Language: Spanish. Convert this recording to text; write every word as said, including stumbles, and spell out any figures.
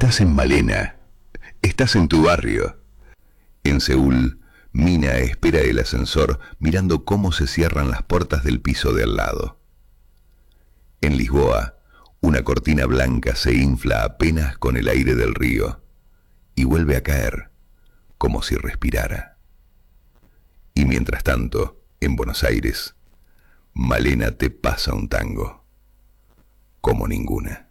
estás en Malena. Estás en tu barrio. En Seúl, Mina espera el ascensor mirando cómo se cierran las puertas del piso de al lado. En Lisboa, una cortina blanca se infla apenas con el aire del río y vuelve a caer, como si respirara. Y mientras tanto, en Buenos Aires, Malena te pasa un tango, como ninguna.